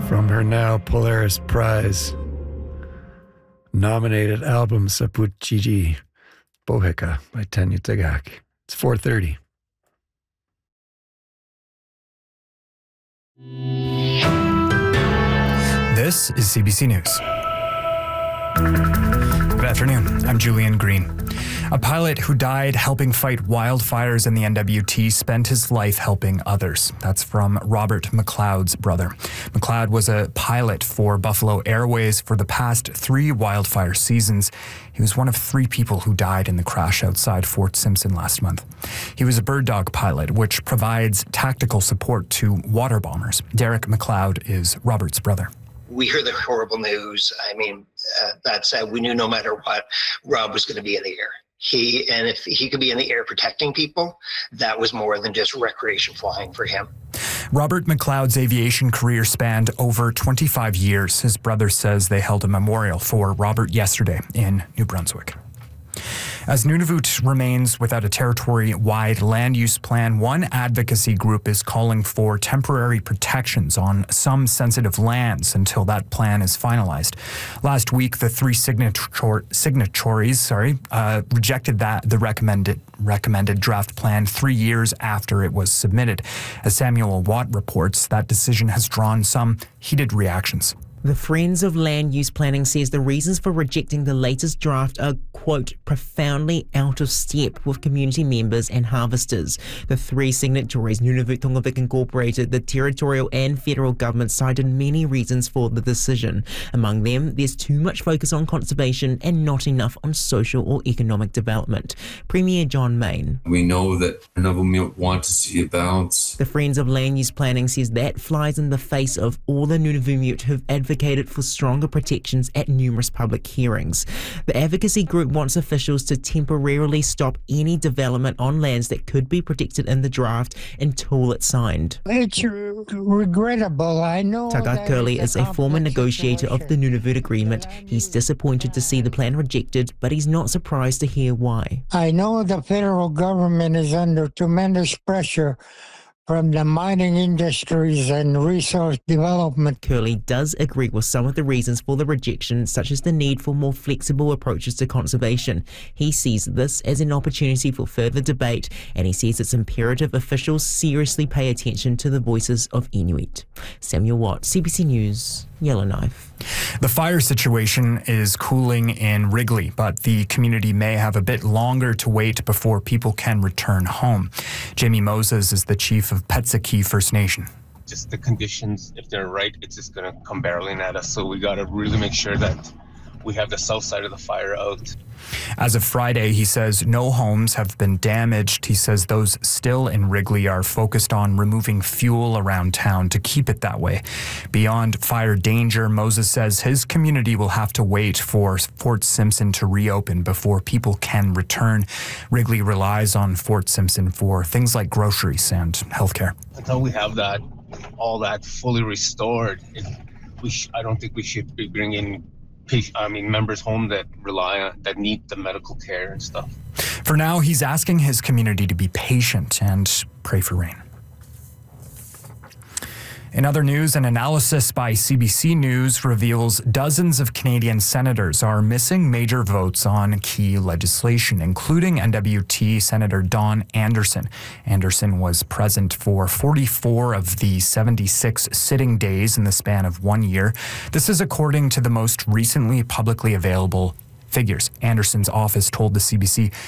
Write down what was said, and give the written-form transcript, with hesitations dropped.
from her now Polaris Prize nominated album Sapuchiji Boheka by Tanya Tagak. It's 4:30. This is CBC News. Good afternoon. I'm Julian Green. A pilot who died helping fight wildfires in the NWT spent his life helping others. That's from Robert McLeod's brother. McLeod was a pilot for Buffalo Airways for the past 3 wildfire seasons. He was one of 3 people who died in the crash outside Fort Simpson last month. He was a Bird Dog pilot, which provides tactical support to water bombers. Derek McLeod is Robert's brother. We hear the horrible news. I mean, that said, we knew no matter what, Rob was going to be in the air. And if he could be in the air protecting people, that was more than just recreation flying for him. Robert McLeod's aviation career spanned over 25 years. His brother says they held a memorial for Robert yesterday in New Brunswick. As Nunavut remains without a territory-wide land use plan, one advocacy group is calling for temporary protections on some sensitive lands until that plan is finalized. Last week, the 3 signatories rejected the recommended draft plan 3 years after it was submitted. As Samuel Watt reports, that decision has drawn some heated reactions. The Friends of Land Use Planning says the reasons for rejecting the latest draft are, quote, profoundly out of step with community members and harvesters. The 3 signatories, Nunavut Tongavik Incorporated, the territorial and federal government, cited many reasons for the decision. Among them, there's too much focus on conservation and not enough on social or economic development. Premier John Mayne. We know that Nunavut want to see a balance. The Friends of Land Use Planning says that flies in the face of all the Nunavummiut who've advocated for stronger protections at numerous public hearings. The advocacy group wants officials to temporarily stop any development on lands that could be protected in the draft until it's signed. It's regrettable, I know. Tagat Curley is a former negotiator of the Nunavut Agreement. He's disappointed to see the plan rejected, but he's not surprised to hear why. I know the federal government is under tremendous pressure from the mining industries and resource development. Curley does agree with some of the reasons for the rejection, such as the need for more flexible approaches to conservation. He sees this as an opportunity for further debate, and he says it's imperative officials seriously pay attention to the voices of Inuit. Samuel Watt, CBC News, Yellowknife. The fire situation is cooling in Wrigley, but the community may have a bit longer to wait before people can return home. Jamie Moses is the chief of Petsaki First Nation. Just the conditions, if they're right, it's just going to come barreling at us. So we got to really make sure that we have the south side of the fire out. As of Friday, he says no homes have been damaged. He says those still in Wrigley are focused on removing fuel around town to keep it that way. Beyond fire danger, Moses says his community will have to wait for Fort Simpson to reopen before people can return. Wrigley relies on Fort Simpson for things like groceries and healthcare. Until we have that, all that fully restored, I don't think we should be bringing members home that need the medical care and stuff. For now, he's asking his community to be patient and pray for rain. In other news, an analysis by CBC News reveals dozens of Canadian senators are missing major votes on key legislation, including NWT Senator Don Anderson. Anderson was present for 44 of the 76 sitting days in the span of 1 year. This is according to the most recently publicly available figures. Anderson's office told the CBC